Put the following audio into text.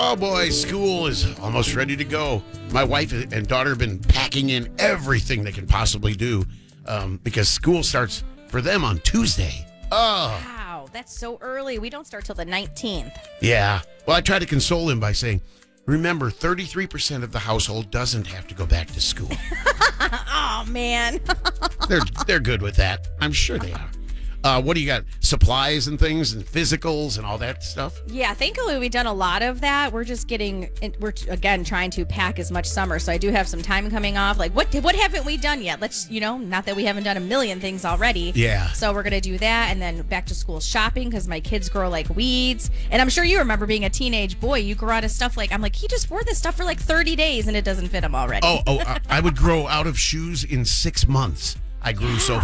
Oh boy, school is almost ready to go. My wife and daughter have been packing in everything they can possibly do because school starts for them on Tuesday. Oh, Wow, that's so early. We don't start till the 19th. yeah. Well, I try to console him by saying, remember, 33% of the household doesn't have to go back to school. Oh, man. They're good with that. I'm sure they are. What do you got? Supplies and things and physicals and all that stuff? Yeah, thankfully we've done a lot of that. We're just we're again trying to pack as much summer. So I do have some time coming off. Like what haven't we done yet? Let's, not that we haven't done a million things already. Yeah. So we're going to do that and then back to school shopping because my kids grow like weeds. And I'm sure you remember being a teenage boy, you grow out of stuff I'm like, he just wore this stuff for like 30 days and it doesn't fit him already. I would grow out of shoes in 6 months. I grew so